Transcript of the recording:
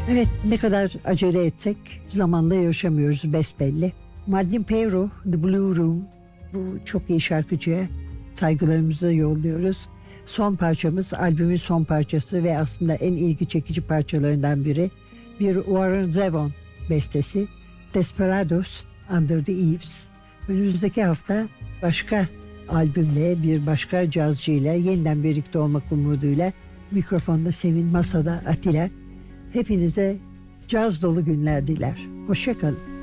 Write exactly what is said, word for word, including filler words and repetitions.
Evet, ne kadar acele etsek zamanda yaşamıyoruz besbelli. Madlin Peyrou, The Blue Room, bu çok iyi şarkıcıya saygılarımızı yolluyoruz. Son parçamız, albümün son parçası ve aslında en ilgi çekici parçalarından biri. Bir Warren Zevon bestesi, Desperados Under the Eaves. Önümüzdeki hafta başka albümle, bir başka cazcıyla yeniden birlikte olmak umuduyla mikrofonda Sevin, masada Atilla. Hepinize caz dolu günler diler. Hoşça kalın.